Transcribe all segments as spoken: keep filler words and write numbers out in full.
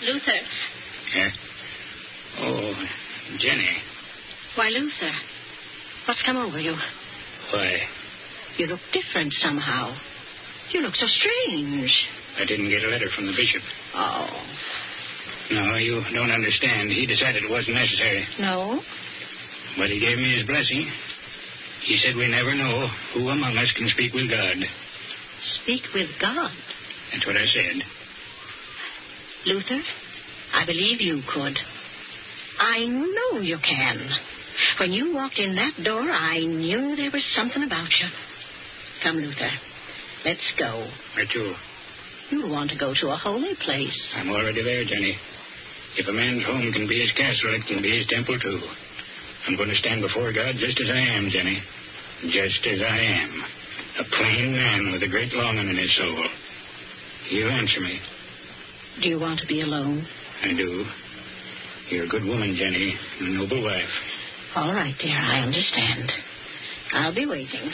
Luther. Yeah? Oh, Jenny. Why, Luther, what's come over you? Why? You look different somehow. You look so strange. I didn't get a letter from the bishop. Oh. No, you don't understand. He decided it wasn't necessary. No? But he gave me his blessing. He said we never know who among us can speak with God. Speak with God? That's what I said. Luther, I believe you could. I know you can. When you walked in that door, I knew there was something about you. Come, Luther. Let's go. Where to? You want to go to a holy place. I'm already there, Jenny. If a man's home can be his castle, it can be his temple, too. I'm going to stand before God just as I am, Jenny. Just as I am. A plain man with a great longing in his soul. You answer me. Do you want to be alone? I do. You're a good woman, Jenny. A noble wife. All right, dear. I understand. I'll be waiting.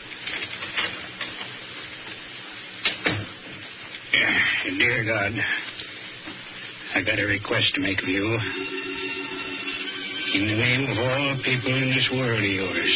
Yeah, dear God, I got a request to make of you. In the name of all people in this world of yours.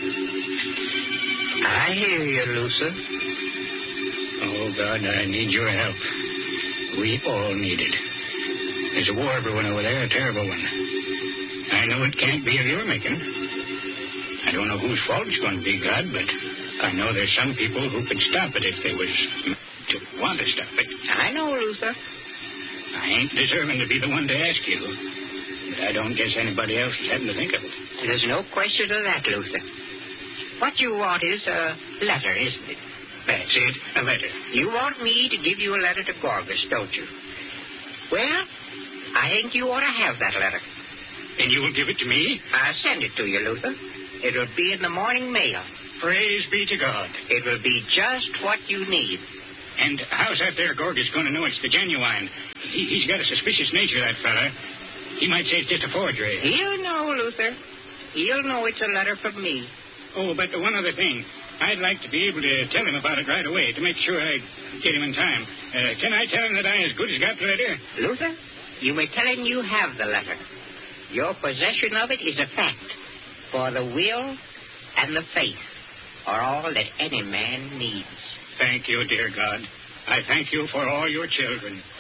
I hear you, Luther. Oh, God, I need your help. We all need it. There's a war brewing over there, a terrible one. I know it can't be of your making. I don't know whose fault it's going to be, God, but I know there's some people who could stop it if they was to want to stop it. I know, Luther. I ain't deserving to be the one to ask you, but I don't guess anybody else is having to think of it. There's no question of that, Luther. What you want is a letter, isn't it? That's it, a letter. You want me to give you a letter to Gorgas, don't you? Well, I think you ought to have that letter. And you will give it to me? I'll send it to you, Luther. It will be in the morning mail. Praise be to God. It will be just what you need. And how's that there Gorgas going to know it's the genuine? He, he's got a suspicious nature, that fella. He might say it's just a forgery. He'll know, Luther. He'll know it's a letter from me. Oh, but one other thing. I'd like to be able to tell him about it right away to make sure I get him in time. Uh, can I tell him that I as good as got the letter? Luther, you may tell him you have the letter. Your possession of it is a fact. For the will and the faith are all that any man needs. Thank you, dear God. I thank you for all your children.